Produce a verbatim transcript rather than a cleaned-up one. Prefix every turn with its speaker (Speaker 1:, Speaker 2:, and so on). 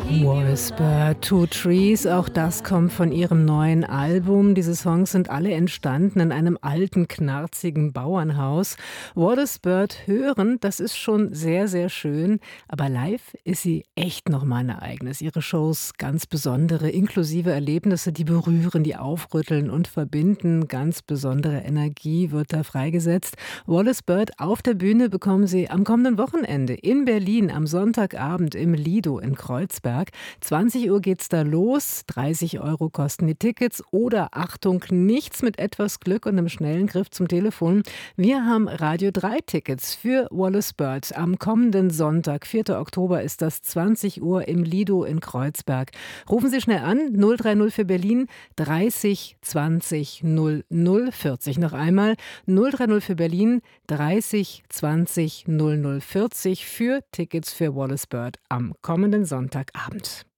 Speaker 1: Wallace Bird, Two Trees, auch das kommt von ihrem neuen Album. Diese Songs sind alle entstanden in einem alten, knarzigen Bauernhaus. Wallace Bird hören, das ist schon sehr, sehr schön, aber live ist sie echt nochmal ein Ereignis. Ihre Shows ganz besondere, inklusive Erlebnisse, die berühren, die aufrütteln und verbinden. Ganz besondere Energie wird da freigesetzt. Wallace Bird auf der Bühne bekommen Sie am kommenden Wochenende in Berlin am Sonntagabend im Lido in Kreuzberg. zwanzig Uhr geht's da los, dreißig Euro kosten die Tickets oder Achtung, nichts mit etwas Glück und einem schnellen Griff zum Telefon. Wir haben Radio drei Tickets für Wallace Bird. Am kommenden Sonntag, vierten Oktober, ist das zwanzig Uhr im Lido in Kreuzberg. Rufen Sie schnell an, null drei null für Berlin, dreißig zwanzig null null vierzig. Noch einmal, null drei null für Berlin, dreißig zwanzig null null vierzig für Tickets für Wallace Bird am kommenden Sonntagabend.